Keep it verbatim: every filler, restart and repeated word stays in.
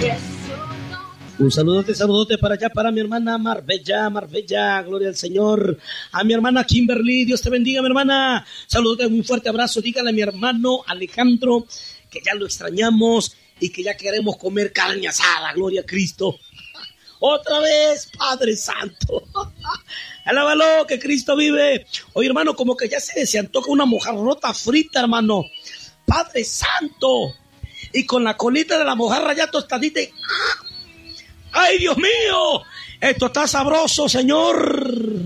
Un saludote, saludote para allá, para mi hermana Marbella, Marbella, gloria al Señor. A mi hermana Kimberly, Dios te bendiga, mi hermana. Saludote, un fuerte abrazo. Dígale a mi hermano Alejandro que ya lo extrañamos y que ya queremos comer carne asada, gloria a Cristo. Otra vez, Padre Santo. Alábalo, que Cristo vive. Oye, hermano, como que ya se, se antoja una mojarrota frita, hermano. Padre Santo. Y con la colita de la mojarra ya tostadita. ¡Ay, Dios mío! Esto está sabroso, Señor.